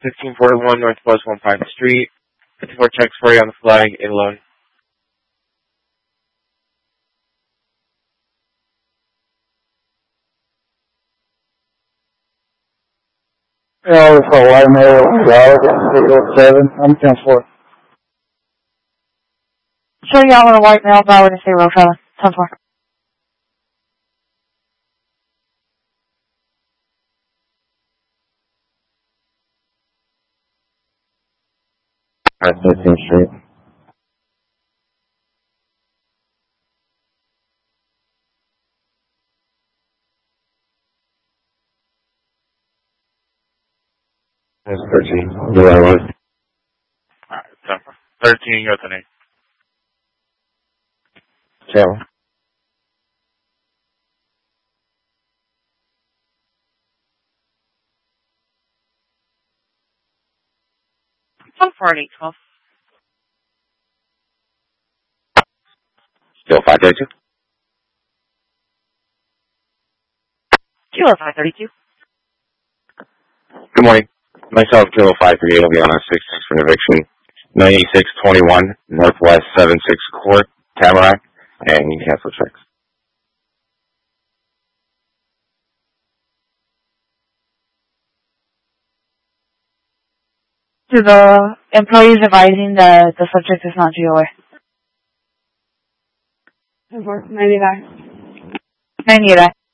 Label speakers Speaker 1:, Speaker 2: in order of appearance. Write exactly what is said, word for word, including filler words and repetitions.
Speaker 1: fifteen forty-one Northwest one Pine Street. fifty-four checks for you on the flag, inland.
Speaker 2: Yeah, it's a white male, eight oh seven. I'm ten four.
Speaker 3: Show y'all on a white male, Broward to zero seven. ten four.
Speaker 1: Alright, thirteenth Street. That's thirteen. The right one. Alright, ten four. thirteen, go to Nate. Channel.
Speaker 3: ten four at eight twelve.
Speaker 1: Still five thirty-two?
Speaker 3: Kilo five thirty-two.
Speaker 1: Good morning. Myself, Kilo five thirty-eight, will be on a six six for an eviction. ninety-six twenty-one Northwest seven six Court, Tamarack, and you can cancel checks.
Speaker 3: To the employees advising that the subject is not G O A. ten four. ninety-nine. ninety-eight.